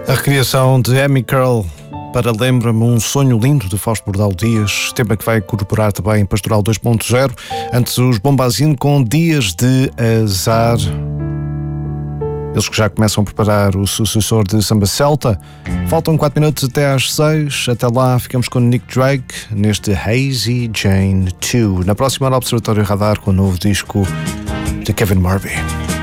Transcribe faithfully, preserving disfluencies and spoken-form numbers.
A recriação de Amy Curl para Lembra-me um Sonho Lindo de Fausto Bordal Dias, tema que vai incorporar também Pastoral dois ponto zero. Antes os Bombazine com Dias de Azar. Eles que já começam a preparar o sucessor de Samba Celta. Faltam quatro minutos até às seis. Até lá ficamos com Nick Drake neste Hazy Jane dois. Na próxima hora, Observatório Radar com o novo disco de Kevin Morby.